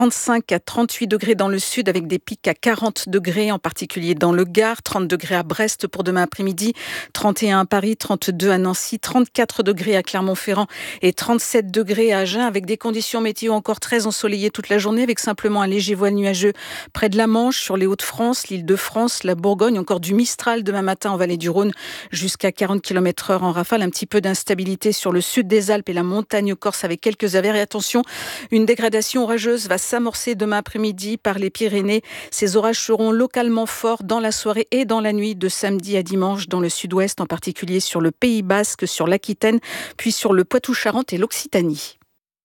35 à 38 degrés dans le sud avec des pics à 40 degrés, en particulier dans le Gard, 30 degrés à Brest pour demain après-midi, 31 à Paris, 32 à Nancy, 34 degrés à Clermont-Ferrand et 37 degrés à Agen, avec des conditions météo encore très ensoleillées toute la journée, avec simplement un léger voile nuageux près de la Manche, sur les Hauts-de-France, l'Île-de-France, la Bourgogne, encore du Mistral demain matin en vallée du Rhône jusqu'à 40 km/h en rafale, un petit peu d'instabilité sur le sud des Alpes et la montagne corse avec quelques averses. Et attention, une dégradation orageuse va s'amorcer demain après-midi par les Pyrénées. Ces orages seront localement forts dans la soirée et dans la nuit de samedi à dimanche dans le sud-ouest, en particulier sur le Pays Basque, sur l'Aquitaine, puis sur le Poitou-Charentes et l'Occitanie.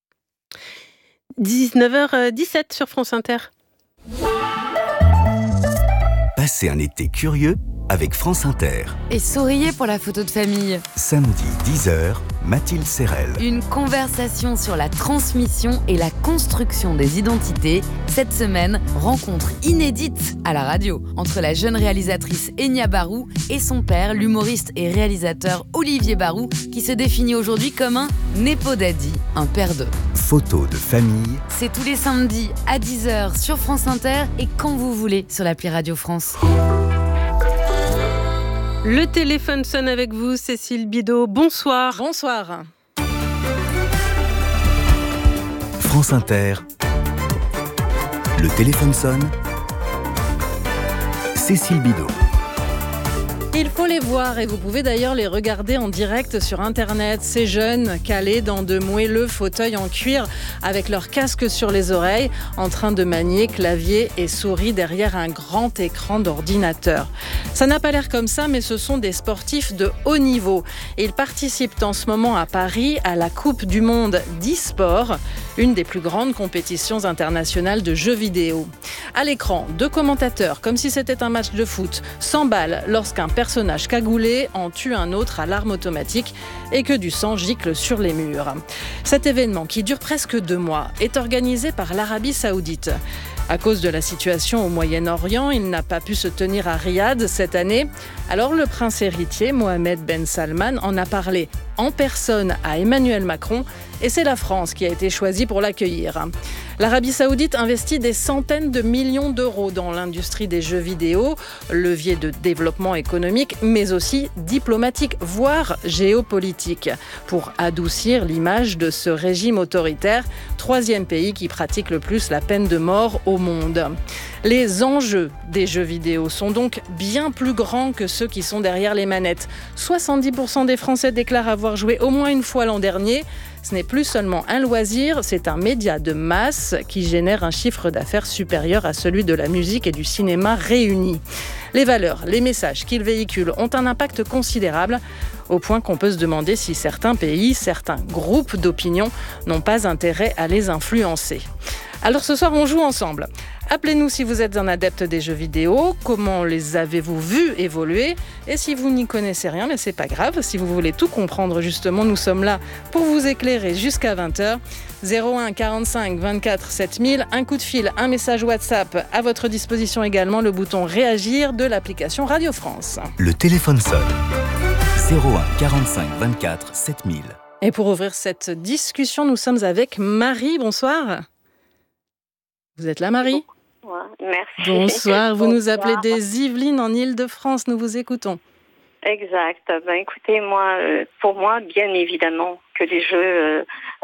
19h17 sur France Inter. Passez un été curieux avec France Inter. Et souriez pour la photo de famille. Samedi 10h, Mathilde Serrel. Une conversation sur la transmission et la construction des identités. Cette semaine, rencontre inédite à la radio entre la jeune réalisatrice Enya Barou et son père, l'humoriste et réalisateur Olivier Barou, qui se définit aujourd'hui comme un Nepo Daddy, un père d'eux. Photos de famille. C'est tous les samedis à 10h sur France Inter et quand vous voulez sur l'appli Radio France. Le téléphone sonne avec vous, Cécile Bidot. Bonsoir. Bonsoir. France Inter. Le téléphone sonne. Cécile Bidot. Il faut les voir et vous pouvez d'ailleurs les regarder en direct sur Internet. Ces jeunes calés dans de moelleux fauteuils en cuir avec leur casque sur les oreilles en train de manier clavier et souris derrière un grand écran d'ordinateur. Ça n'a pas l'air comme ça, mais ce sont des sportifs de haut niveau. Ils participent en ce moment à Paris à la Coupe du Monde d'e-sport, une des plus grandes compétitions internationales de jeux vidéo. À l'écran, deux commentateurs, comme si c'était un match de foot, s'emballent lorsqu'un personnage cagoulé en tue un autre à l'arme automatique et que du sang gicle sur les murs. Cet événement, qui dure presque 2 mois, est organisé par l'Arabie Saoudite. À cause de la situation au Moyen-Orient, il n'a pas pu se tenir à Riyad cette année. Alors le prince héritier, Mohammed Ben Salman, en a parlé en personne à Emmanuel Macron et c'est la France qui a été choisie pour l'accueillir. L'Arabie Saoudite investit des centaines de millions d'euros dans l'industrie des jeux vidéo, levier de développement économique, mais aussi diplomatique, voire géopolitique, pour adoucir l'image de ce régime autoritaire, 3e pays qui pratique le plus la peine de mort au monde. Les enjeux des jeux vidéo sont donc bien plus grands que ceux qui sont derrière les manettes. 70% des Français déclarent avoir joué au moins une fois l'an dernier. Ce n'est plus seulement un loisir, c'est un média de masse qui génère un chiffre d'affaires supérieur à celui de la musique et du cinéma réunis. Les valeurs, les messages qu'ils véhiculent ont un impact considérable, au point qu'on peut se demander si certains pays, certains groupes d'opinion n'ont pas intérêt à les influencer. Alors ce soir, on joue ensemble. Appelez-nous si vous êtes un adepte des jeux vidéo, comment les avez-vous vus évoluer ? Et si vous n'y connaissez rien, mais c'est pas grave, si vous voulez tout comprendre justement, nous sommes là pour vous éclairer jusqu'à 20h. 01 45 24 7000, un coup de fil, un message WhatsApp, à votre disposition également le bouton réagir de l'application Radio France. Le téléphone sonne. 01 45 24 7000. Et pour ouvrir cette discussion, nous sommes avec Marie. Bonsoir. Vous êtes là, Marie ? Merci. Bonsoir, vous nous appelez des Yvelines en Île-de-France, nous vous écoutons. Exact. Écoutez, pour moi, bien évidemment que les jeux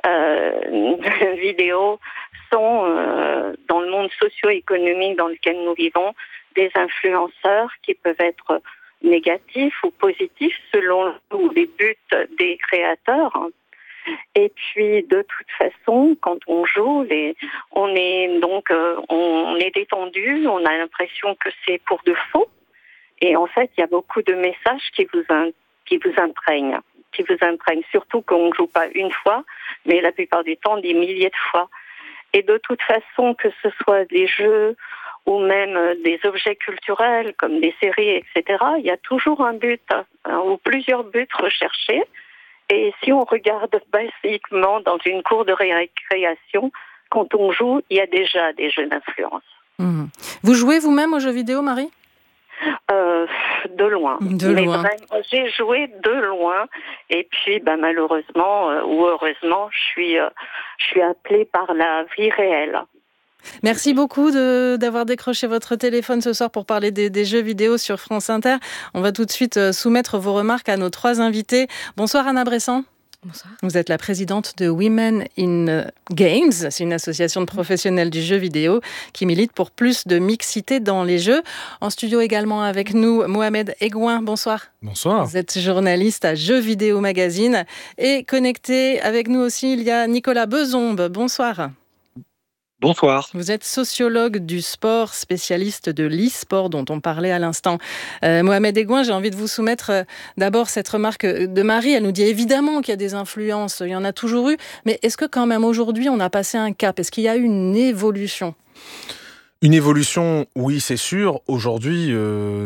vidéo sont, dans le monde socio-économique dans lequel nous vivons, des influenceurs qui peuvent être négatifs ou positifs selon les buts des créateurs. Et puis, de toute façon, quand on joue, on est détendu, on a l'impression que c'est pour de faux. Et en fait, il y a beaucoup de messages qui vous imprègnent, surtout quand on ne joue pas une fois, mais la plupart du temps, des milliers de fois. Et de toute façon, que ce soit des jeux ou même des objets culturels comme des séries, etc., il y a toujours un but, ou plusieurs buts recherchés. Et si on regarde basiquement dans une cour de récréation, quand on joue, il y a déjà des jeux d'influence. Mmh. Vous jouez vous-même aux jeux vidéo, Marie ? De loin. Vraiment, j'ai joué de loin. Et puis, malheureusement ou heureusement, je suis appelée par la vie réelle. Merci beaucoup d'avoir décroché votre téléphone ce soir pour parler des jeux vidéo sur France Inter. On va tout de suite soumettre vos remarques à nos 3 invités. Bonsoir Anna Bressan. Bonsoir. Vous êtes la présidente de Women in Games. C'est une association de professionnels du jeu vidéo qui milite pour plus de mixité dans les jeux. En studio également avec nous, Mohamed Egouin. Bonsoir. Bonsoir. Vous êtes journaliste à Jeux Vidéo Magazine. Et connecté avec nous aussi, il y a Nicolas Bezombe. Bonsoir. Bonsoir. Vous êtes sociologue du sport, spécialiste de l'e-sport dont on parlait à l'instant. Mohamed Egouin, j'ai envie de vous soumettre d'abord cette remarque de Marie. Elle nous dit évidemment qu'il y a des influences, il y en a toujours eu, mais est-ce que quand même aujourd'hui on a passé un cap ? Est-ce qu'il y a eu une évolution ? Une évolution, oui, c'est sûr. Aujourd'hui,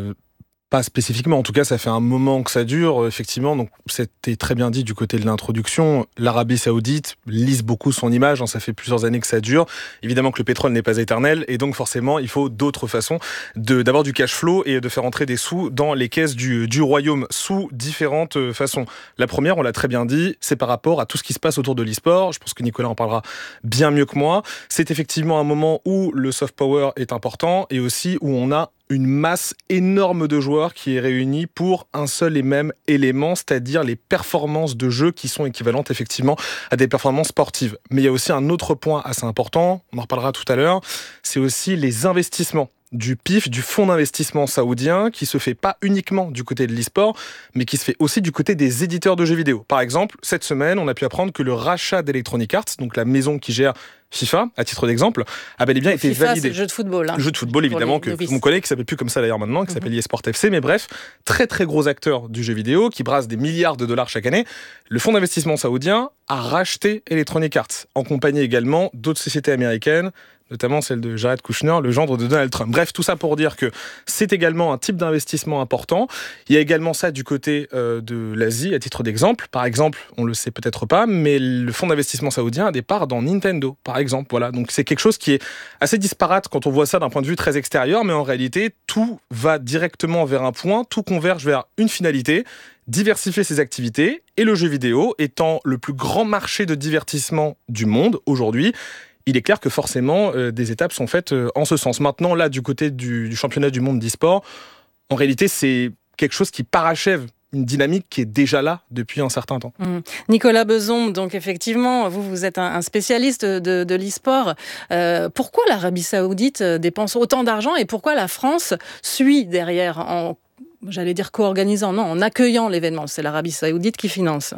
pas spécifiquement. En tout cas, ça fait un moment que ça dure, effectivement. Donc, c'était très bien dit du côté de l'introduction. L'Arabie Saoudite lisse beaucoup son image. Ça fait plusieurs années que ça dure. Évidemment que le pétrole n'est pas éternel. Et donc, forcément, il faut d'autres façons d'avoir du cash flow et de faire entrer des sous dans les caisses du royaume sous différentes façons. La première, on l'a très bien dit, c'est par rapport à tout ce qui se passe autour de l'e-sport. Je pense que Nicolas en parlera bien mieux que moi. C'est effectivement un moment où le soft power est important et aussi où on a une masse énorme de joueurs qui est réunie pour un seul et même élément, c'est-à-dire les performances de jeu qui sont équivalentes effectivement à des performances sportives. Mais il y a aussi un autre point assez important, on en reparlera tout à l'heure, c'est aussi les investissements du PIF, du fonds d'investissement saoudien, qui se fait pas uniquement du côté de l'e-sport, mais qui se fait aussi du côté des éditeurs de jeux vidéo. Par exemple, cette semaine, on a pu apprendre que le rachat d'Electronic Arts, donc la maison qui gère FIFA, à titre d'exemple, a bel et bien été FIFA, validé. C'est le jeu de football. Le jeu de football, évidemment, que mon collègue qui s'appelle plus comme ça d'ailleurs maintenant, qui s'appelle eSport FC, mais bref, très très gros acteur du jeu vidéo, qui brasse des milliards de dollars chaque année. Le fonds d'investissement saoudien a racheté Electronic Arts, en compagnie également d'autres sociétés américaines, notamment celle de Jared Kushner, le gendre de Donald Trump. Bref, tout ça pour dire que c'est également un type d'investissement important. Il y a également ça du côté de l'Asie, à titre d'exemple. Par exemple, on le sait peut-être pas, mais le fonds d'investissement saoudien a des parts dans Nintendo, par exemple. Voilà. Donc c'est quelque chose qui est assez disparate quand on voit ça d'un point de vue très extérieur, mais en réalité, tout va directement vers un point, tout converge vers une finalité, diversifier ses activités, et le jeu vidéo étant le plus grand marché de divertissement du monde aujourd'hui, il est clair que forcément, des étapes sont faites en ce sens. Maintenant, là, du côté du championnat du monde d'e-sport, en réalité, c'est quelque chose qui parachève une dynamique qui est déjà là depuis un certain temps. Nicolas Bezombe, donc effectivement, vous êtes un spécialiste de l'e-sport. Pourquoi l'Arabie Saoudite dépense autant d'argent et pourquoi la France suit derrière en, j'allais dire co-organisant, non, en accueillant l'événement ? C'est l'Arabie Saoudite qui finance.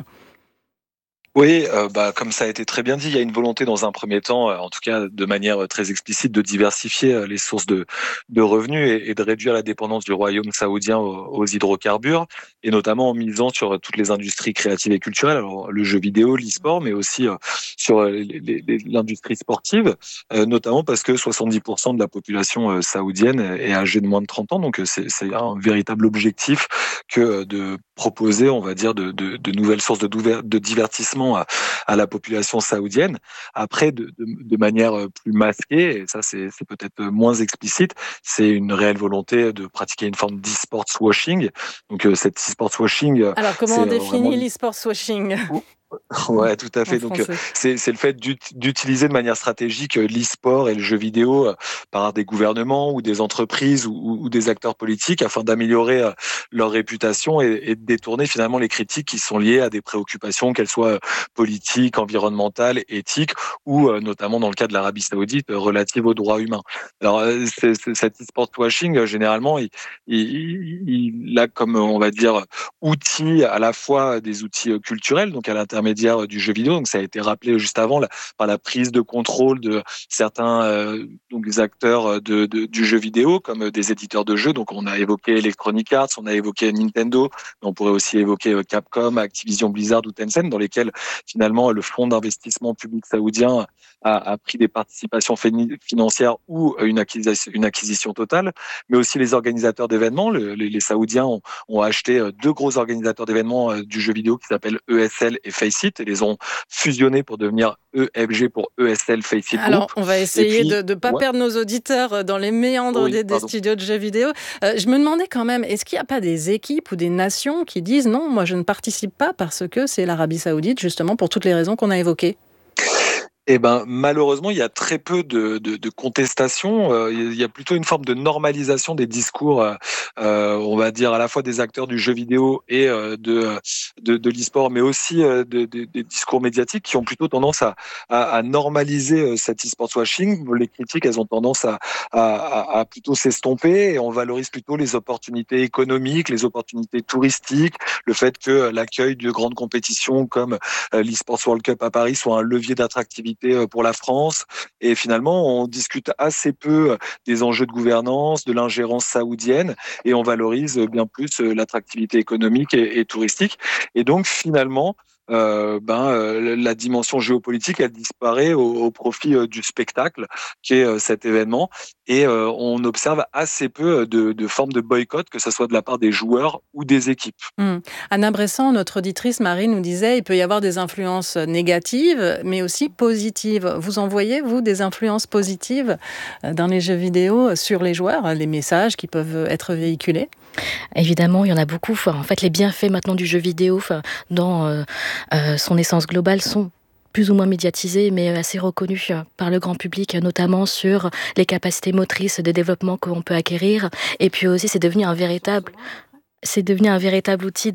Oui, comme ça a été très bien dit, il y a une volonté dans un premier temps, en tout cas de manière très explicite, de diversifier les sources de revenus et de réduire la dépendance du royaume saoudien aux hydrocarbures, et notamment en misant sur toutes les industries créatives et culturelles, alors le jeu vidéo, l'e-sport, mais aussi sur l'industrie sportive, notamment parce que 70% de la population saoudienne est âgée de moins de 30 ans, donc c'est un véritable objectif que de proposer, on va dire, de nouvelles sources de divertissement à la population saoudienne. Après, de manière plus masquée, et ça c'est peut-être moins explicite, c'est une réelle volonté de pratiquer une forme d'e-sports washing. Donc cet e-sports washing... Alors comment on définit l'e-sports washing ? Ouais, tout à fait. Donc, c'est le fait d'utiliser de manière stratégique l'e-sport et le jeu vidéo par des gouvernements ou des entreprises ou des acteurs politiques afin d'améliorer leur réputation et de détourner finalement les critiques qui sont liées à des préoccupations, qu'elles soient politiques, environnementales, éthiques ou notamment dans le cas de l'Arabie Saoudite relatives aux droits humains. Alors, cet e-sport washing, généralement, il a comme, on va dire, outil à la fois des outils culturels, donc à l'intermédiaire du jeu vidéo. Donc ça a été rappelé juste avant par la prise de contrôle de certains donc des acteurs du jeu vidéo comme des éditeurs de jeux. Donc on a évoqué Electronic Arts, on a évoqué Nintendo, mais on pourrait aussi évoquer Capcom, Activision Blizzard ou Tencent, dans lesquels finalement le fonds d'investissement public saoudien a pris des participations financières ou une acquisition totale, mais aussi les organisateurs d'événements. Les Saoudiens ont acheté 2 gros organisateurs d'événements du jeu vidéo qui s'appellent ESL et Faceit et les ont fusionnés pour devenir EFG pour ESL Faceit Group. Alors, on va essayer de ne pas perdre nos auditeurs dans les méandres des studios de jeux vidéo. Je me demandais quand même, est-ce qu'il n'y a pas des équipes ou des nations qui disent non, moi je ne participe pas parce que c'est l'Arabie Saoudite, justement pour toutes les raisons qu'on a évoquées ? Malheureusement, il y a très peu de contestation. Il y a plutôt une forme de normalisation des discours, on va dire à la fois des acteurs du jeu vidéo et de l'e-sport, mais aussi des discours médiatiques qui ont plutôt tendance à normaliser cet e-sport washing. Les critiques, elles ont tendance à plutôt s'estomper, et on valorise plutôt les opportunités économiques, les opportunités touristiques, le fait que l'accueil de grandes compétitions comme l'e-Sports World Cup à Paris soit un levier d'attractivité pour la France. Et finalement, on discute assez peu des enjeux de gouvernance, de l'ingérence saoudienne, et on valorise bien plus l'attractivité économique et touristique. Et donc finalement, la dimension géopolitique, elle disparaît au profit du spectacle qui est cet événement, et on observe assez peu de formes de boycott, que ce soit de la part des joueurs ou des équipes. Anna Bressan, notre auditrice Marie, nous disait il peut y avoir des influences négatives mais aussi positives. Vous en voyez, vous, des influences positives dans les jeux vidéo sur les joueurs, les messages qui peuvent être véhiculés? Évidemment, il y en a beaucoup. En fait, les bienfaits maintenant du jeu vidéo, dans son essence globale, sont plus ou moins médiatisés, mais assez reconnus par le grand public, notamment sur les capacités motrices de développement qu'on peut acquérir. Et puis aussi, c'est devenu un véritable outil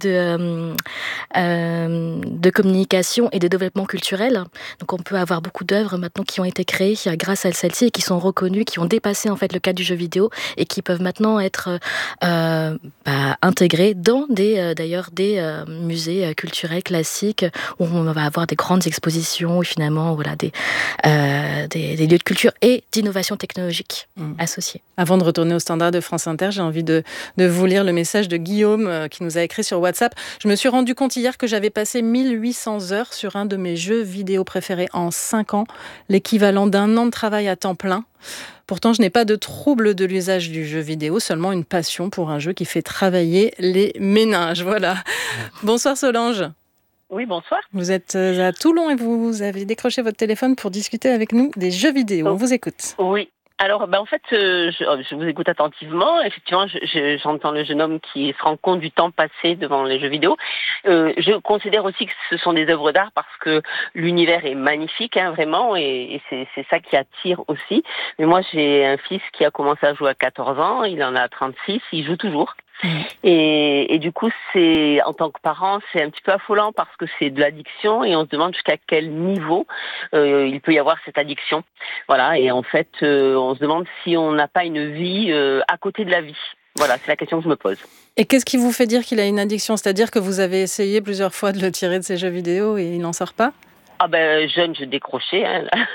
de communication et de développement culturel. Donc on peut avoir beaucoup d'œuvres maintenant qui ont été créées grâce à celle-ci et qui sont reconnues, qui ont dépassé en fait le cadre du jeu vidéo et qui peuvent maintenant être intégrées dans des musées culturels classiques où on va avoir des grandes expositions et finalement des lieux de culture et d'innovation technologique associés. Avant de retourner au standard de France Inter, j'ai envie de vous lire le message de Guillaume qui nous a écrit sur WhatsApp. Je me suis rendu compte hier que j'avais passé 1800 heures sur un de mes jeux vidéo préférés en 5 ans, l'équivalent d'un an de travail à temps plein. Pourtant, je n'ai pas de trouble de l'usage du jeu vidéo, seulement une passion pour un jeu qui fait travailler les méninges. Voilà. Bonsoir Solange. Oui, bonsoir. Vous êtes à Toulon et vous avez décroché votre téléphone pour discuter avec nous des jeux vidéo. On vous écoute. Oui. Alors, en fait, je vous écoute attentivement. Effectivement, j'entends le jeune homme qui se rend compte du temps passé devant les jeux vidéo. Je considère aussi que ce sont des œuvres d'art parce que l'univers est magnifique, vraiment, et c'est ça qui attire aussi. Mais moi, j'ai un fils qui a commencé à jouer à 14 ans, il en a 36, il joue toujours. Et du coup, en tant que parent, c'est un petit peu affolant parce que c'est de l'addiction et on se demande jusqu'à quel niveau il peut y avoir cette addiction. Voilà, et en fait, on se demande si on n'a pas une vie à côté de la vie. Voilà, c'est la question que je me pose. Et qu'est-ce qui vous fait dire qu'il a une addiction? C'est-à-dire que vous avez essayé plusieurs fois de le tirer de ses jeux vidéo et il n'en sort pas? Jeune, je décrochais,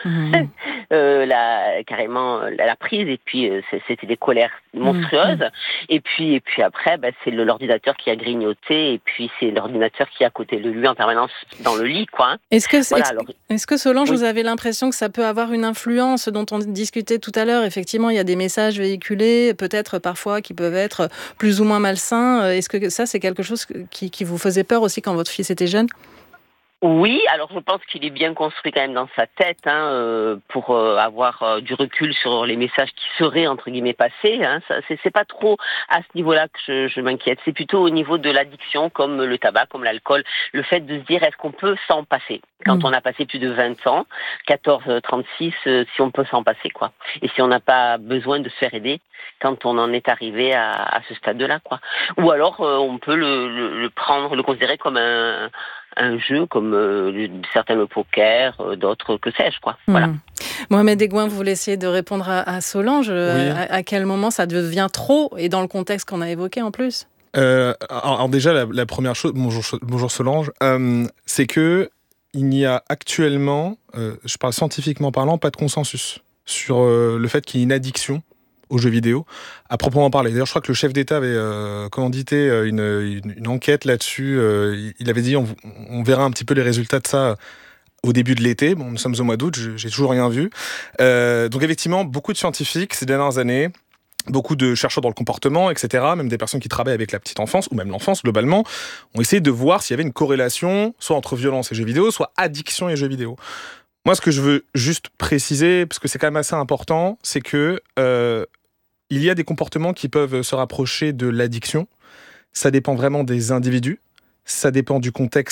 carrément la prise, et puis c'était des colères monstrueuses. Et puis après, c'est l'ordinateur qui a grignoté, et puis c'est l'ordinateur qui est à côté de lui en permanence dans le lit, quoi. Est-ce que Solange, vous avez l'impression que ça peut avoir une influence dont on discutait tout à l'heure? Effectivement, il y a des messages véhiculés, peut-être parfois qui peuvent être plus ou moins malsains. Est-ce que ça, c'est quelque chose qui vous faisait peur aussi quand votre fils était jeune? Oui, alors je pense qu'il est bien construit quand même dans sa tête pour avoir du recul sur les messages qui seraient entre guillemets passés. C'est pas trop à ce niveau-là que je m'inquiète. C'est plutôt au niveau de l'addiction, comme le tabac, comme l'alcool, le fait de se dire est-ce qu'on peut s'en passer quand on a passé plus de 20 ans, 14, 36, si on peut s'en passer, quoi. Et si on n'a pas besoin de se faire aider quand on en est arrivé à ce stade-là, quoi. Ou alors on peut le considérer comme un jeu comme certains le poker, d'autres que sais-je, quoi. Voilà. Mohamed Egouin, vous voulez essayer de répondre à Solange. Oui. À quel moment ça devient trop, et dans le contexte qu'on a évoqué en plus? Alors déjà, la première chose, bonjour Solange, c'est que il n'y a actuellement, je parle scientifiquement parlant, pas de consensus sur le fait qu'il y ait une addiction aux jeux vidéo, à proprement parler. D'ailleurs, je crois que le chef d'État avait commandité une enquête là-dessus. Il avait dit on verra un petit peu les résultats de ça au début de l'été. Bon, nous sommes au mois d'août, j'ai toujours rien vu. Donc effectivement, beaucoup de scientifiques ces dernières années, beaucoup de chercheurs dans le comportement, etc., même des personnes qui travaillent avec la petite enfance, ou même l'enfance globalement, ont essayé de voir s'il y avait une corrélation, soit entre violence et jeux vidéo, soit addiction et jeux vidéo. Moi, ce que je veux juste préciser, parce que c'est quand même assez important, c'est que il y a des comportements qui peuvent se rapprocher de l'addiction. Ça dépend vraiment des individus, ça dépend du contexte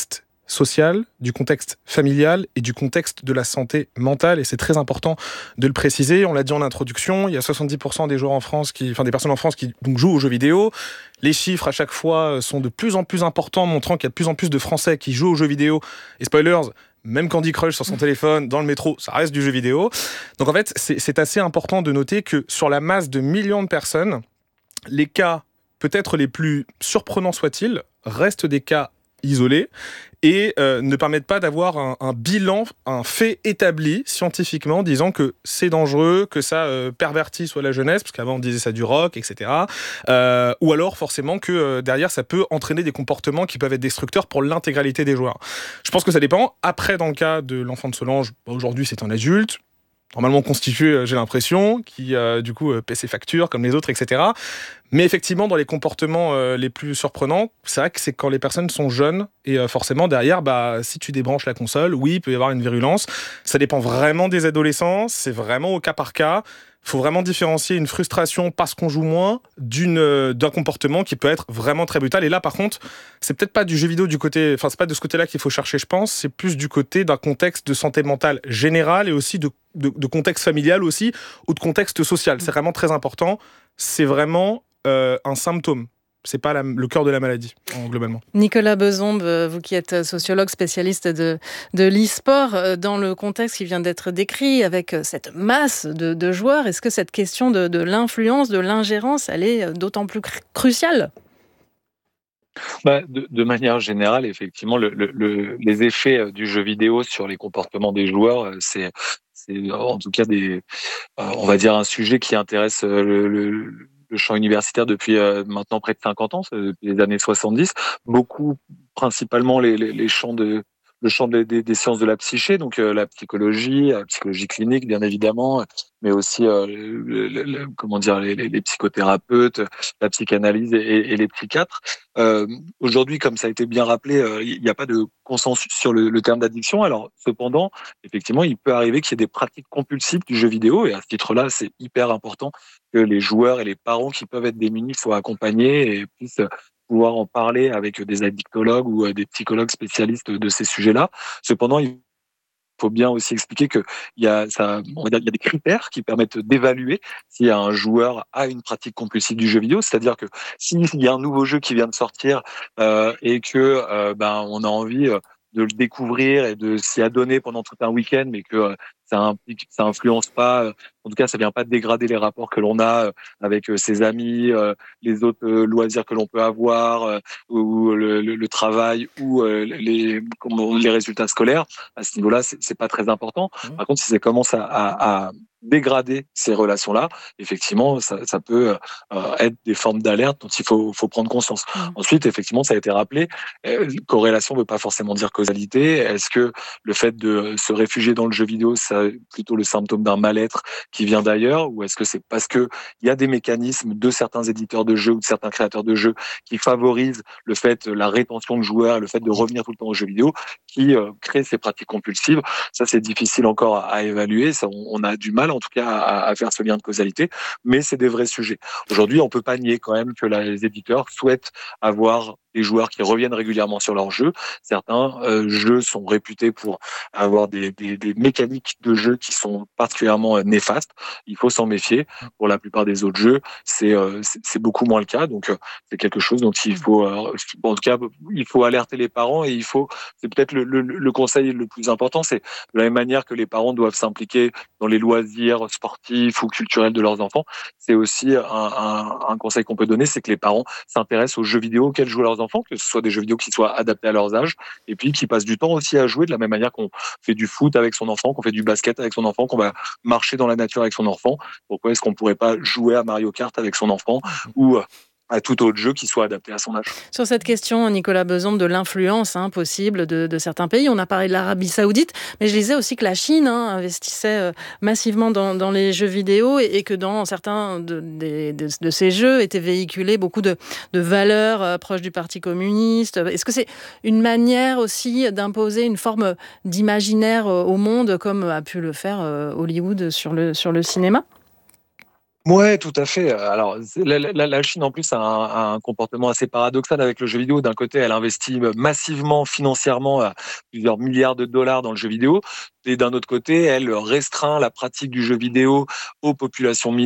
social, du contexte familial et du contexte de la santé mentale. Et c'est très important de le préciser. On l'a dit en introduction, il y a 70% des joueurs en France des personnes en France qui donc, jouent aux jeux vidéo. Les chiffres à chaque fois sont de plus en plus importants, montrant qu'il y a de plus en plus de Français qui jouent aux jeux vidéo. Et spoilers, même Candy Crush sur son téléphone, dans le métro, ça reste du jeu vidéo. Donc en fait, c'est assez important de noter que sur la masse de millions de personnes, les cas, peut-être les plus surprenants soient-ils, restent des cas isolés et ne permettent pas d'avoir un bilan, un fait établi scientifiquement disant que c'est dangereux, que ça pervertit soit la jeunesse, parce qu'avant on disait ça du rock, etc. Ou alors forcément que derrière ça peut entraîner des comportements qui peuvent être destructeurs pour l'intégralité des joueurs. Je pense que ça dépend. Après, dans le cas de l'enfant de Solange, aujourd'hui c'est un adulte, normalement constitué, j'ai l'impression, qui du coup paie ses factures comme les autres, etc. Mais effectivement, dans les comportements les plus surprenants, c'est vrai que c'est quand les personnes sont jeunes et forcément derrière, si tu débranches la console, oui, il peut y avoir une virulence. Ça dépend vraiment des adolescents, c'est vraiment au cas par cas. Il faut vraiment différencier une frustration parce qu'on joue moins d'un comportement qui peut être vraiment très brutal. Et là, par contre, c'est peut-être pas du jeu vidéo c'est pas de ce côté-là qu'il faut chercher, je pense. C'est plus du côté d'un contexte de santé mentale générale et aussi de contexte familial aussi ou de contexte social. C'est vraiment très important. C'est vraiment un symptôme. C'est pas le cœur de la maladie, globalement. Nicolas Bezombes, vous qui êtes sociologue spécialiste de l'e-sport, dans le contexte qui vient d'être décrit, avec cette masse de joueurs, est-ce que cette question de l'influence, de l'ingérence, elle est d'autant plus cruciale ? De manière générale, effectivement, les effets du jeu vidéo sur les comportements des joueurs, c'est en tout cas on va dire un sujet qui intéresse le champ universitaire depuis maintenant près de 50 ans, depuis les années 70. Beaucoup, principalement les champs le champ des sciences de la psyché, donc la psychologie clinique, bien évidemment, mais aussi les psychothérapeutes, la psychanalyse et les psychiatres. Aujourd'hui, comme ça a été bien rappelé, il n'y a pas de consensus sur le terme d'addiction. Alors, cependant, effectivement, il peut arriver qu'il y ait des pratiques compulsives du jeu vidéo, et à ce titre-là, c'est hyper important que les joueurs et les parents qui peuvent être démunis soient accompagnés et puissent pouvoir en parler avec des addictologues ou des psychologues spécialistes de ces sujets-là. Cependant, il faut bien aussi expliquer qu'il y a des critères qui permettent d'évaluer si un joueur a une pratique compulsive du jeu vidéo. C'est-à-dire que s'il y a un nouveau jeu qui vient de sortir et que on a envie de le découvrir et de s'y adonner pendant tout un week-end, mais que ça influence pas, en tout cas ça vient pas dégrader les rapports que l'on a avec ses amis, les autres loisirs que l'on peut avoir, ou le travail, ou les résultats scolaires. À ce niveau-là, c'est pas très important. Par contre, si ça commence à dégrader ces relations-là, effectivement, ça peut être des formes d'alerte dont il faut prendre conscience. Ensuite, effectivement, ça a été rappelé, corrélation ne veut pas forcément dire causalité. Est-ce que le fait de se réfugier dans le jeu vidéo, c'est plutôt le symptôme d'un mal-être qui vient d'ailleurs, ou est-ce que c'est parce que il y a des mécanismes de certains éditeurs de jeux ou de certains créateurs de jeux qui favorisent la rétention de joueurs, le fait de revenir tout le temps aux jeux vidéo, qui créent ces pratiques compulsives? Ça, c'est difficile encore à évaluer. Ça, on a du mal, en tout cas, à faire ce lien de causalité, mais c'est des vrais sujets. Aujourd'hui, on peut pas nier quand même que les éditeurs souhaitent avoir des joueurs qui reviennent régulièrement sur leurs jeux. Certains jeux sont réputés pour avoir des mécaniques de jeu qui sont particulièrement néfastes. Il faut s'en méfier. Pour la plupart des autres jeux, c'est beaucoup moins le cas. Donc, c'est quelque chose dont il faut, en tout cas, il faut alerter les parents, et c'est peut-être le conseil le plus important, c'est de la même manière que les parents doivent s'impliquer dans les loisirs sportifs ou culturels de leurs enfants. C'est aussi un conseil qu'on peut donner, c'est que les parents s'intéressent aux jeux vidéo auxquels jouent leurs enfants, que ce soit des jeux vidéo qui soient adaptés à leurs âges, et puis qui passent du temps aussi à jouer, de la même manière qu'on fait du foot avec son enfant, qu'on fait du basket avec son enfant, qu'on va marcher dans la nature avec son enfant. Pourquoi est-ce qu'on ne pourrait pas jouer à Mario Kart avec son enfant, ou à tout autre jeu qui soit adapté à son âge? Sur cette question, Nicolas Bezombes, de l'influence possible de certains pays, on a parlé de l'Arabie Saoudite, mais je lisais aussi que la Chine investissait massivement dans les jeux vidéo, et que dans certains de ces jeux étaient véhiculés beaucoup de valeurs proches du Parti communiste. Est-ce que c'est une manière aussi d'imposer une forme d'imaginaire au monde, comme a pu le faire Hollywood sur le cinéma ? Ouais, tout à fait. Alors, la Chine, en plus, a un comportement assez paradoxal avec le jeu vidéo. D'un côté, elle investit massivement financièrement plusieurs milliards de dollars dans le jeu vidéo. Et d'un autre côté, elle restreint la pratique du jeu vidéo aux populations